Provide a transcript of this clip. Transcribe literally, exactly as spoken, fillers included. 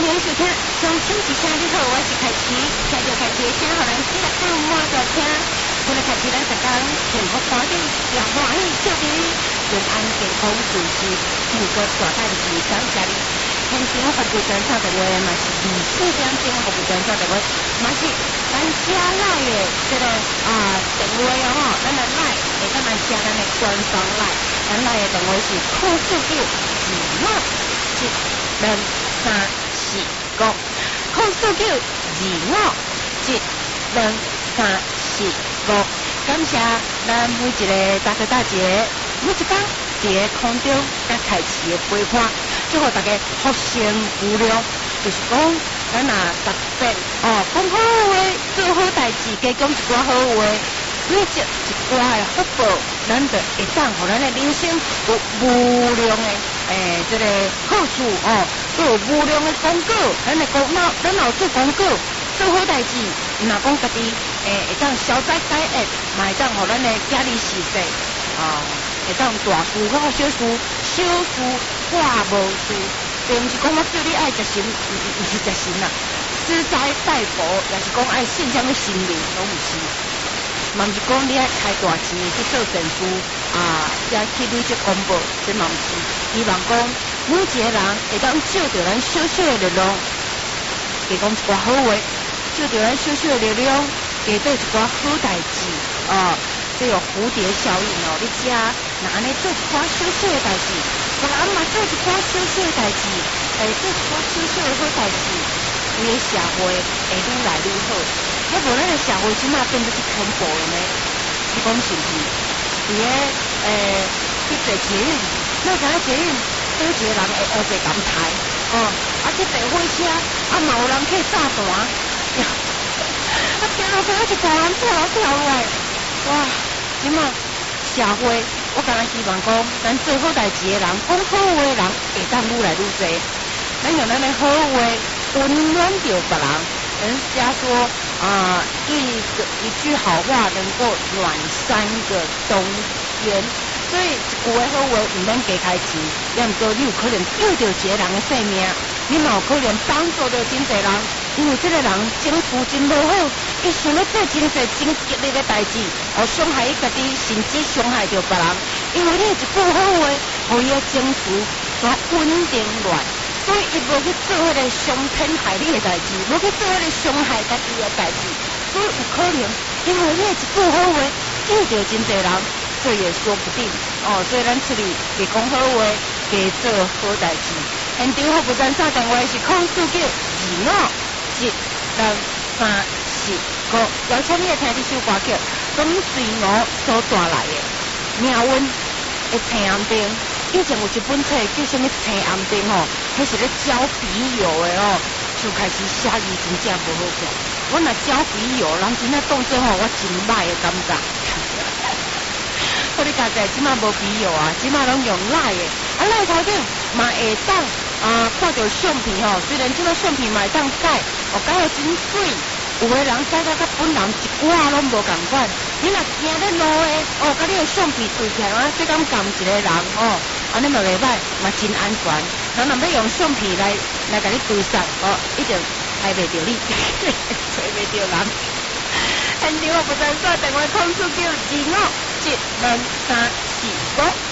迎收听，从星期三你好，我是凯琪，听着凯琪的声，互咱记得按摩着听。今日凯琪咱逐工幸福欢喜，也欢喜笑着你，平安健康顺遂，幸福大大的感谢你。现场服务专线电话嘛是二四点钟服务专线电话，嘛是咱写来的这个啊电话哦吼，咱来来会当来写咱的官方来，咱来的电话是空四九二五一零三四五，空四九二五一零三四五。感谢咱每一个大哥大姐，每一工伫个空中甲开启的陪伴，祝福大家福星无量。就是讲，咱若特别哦，讲好话，做好代志，加讲一寡好话，累积一寡的福报，咱就会当互咱的人生有无量的诶，这个好处哦，都有无量的广告，咱的广告，咱若做广告，做好代志，若讲家己诶会当消灾解厄，嘛会当互咱的家里事世啊，会当大事化小事，小事化无事。并毋是讲我叫你爱食神，毋毋是食神啦，施灾代佛，也是讲爱信什么神灵，拢毋是。嘛毋是讲你爱开大钱去做善事啊，也去累积公报，这嘛毋是。希望讲每一个人会当照着咱小小的力量，加讲一寡好话，照着咱小小的力量，加做一寡好代志啊。这有蝴蝶效应哦，你遮若安尼做一寡小小的代志，别人嘛做一寡小小的代志，诶，做一寡小小的好代志，伊个社会会愈来愈好。要无咱个社会即马变做去恐怖了呢？你讲是毋是？伫个诶去坐捷运，那敢若捷运多一个人会乌白咁抬哦，啊去坐火车，啊嘛有人去炸弹，啊行落去啊一大人跳来跳来，哇！即马社会，我敢若希望讲，咱做好代志的人，讲好话的人，会当愈来愈多。咱用咱的好话温暖着别人。人家说啊、呃，一个一句好话能够暖三个冬天。所以一句的好话唔免加开钱，也毋过你有可能救着一个人的性命，你嘛有可能帮助着真侪人。因为这个人情绪真无好，伊想要做真侪真激烈的代志，哦，伤害伊家己，甚至伤害着别人。因为你一句好话，互伊的情绪煞稳定落，所以伊无去做迄个伤天害理的代志，无去做迄个伤害家己的代志。所以有可能，因为你一句好话救着真侪人，这也说不定。哦，所以咱出去加讲好话，加做好代志。现场服务专线电话是空四九二五。一零三四五，邀请你来听这首歌曲，跟随我所带来的命运的青暗灯。以前有一本册叫什么青暗灯吼，迄是咧交笔友的哦，就开始写字真正无好听。我若交笔友，人真正当做吼我真歹的感觉。所以家己即马无笔友啊，即马拢用赖的，啊赖头顶嘛会当。啊，看到相片吼，虽然即个相片嘛会当改，哦改得真水，有的人改到甲本人一寡拢无共款。你若行咧路诶，哦，甲你诶相片对起来，啊，对敢共一个人哦，安尼嘛袂歹，嘛真安全。咱若要用相片来来甲你对上，哦，一定拍袂着你，找袂着人。现场我不专线电话空四九二五一零三四五。